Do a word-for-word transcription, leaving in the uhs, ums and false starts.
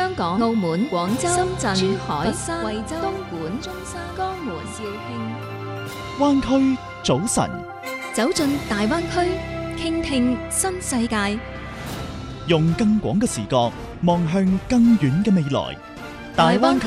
香港、澳門、廣州、深圳、珠海、 佛山、 惠州、東莞、 中山、 江門、 肇慶。 灣區早晨， 走進大灣區，傾聽新世界， 用更廣嘅視角望向更遠嘅未來。大灣區